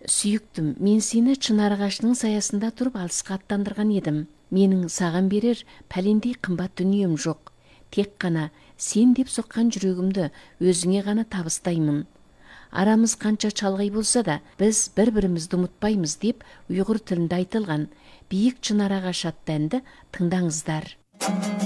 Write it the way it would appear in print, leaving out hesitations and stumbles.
Сүйіктім, мен сені чынар ағашының саясында тұрып алысқа аттандырған едім. Менің саған берер пәлендей қымбат дүнием жоқ. Тек қана сен деп соққан жүрегімді өзіңе ғана табыстаймын. Арамыз қанша шалғай болса да, біз бір-бірімізді ұмытпаймыз деп ұйғыр тілінде айтылған биік чынар ағашы атты әнді тыңдаңыздар.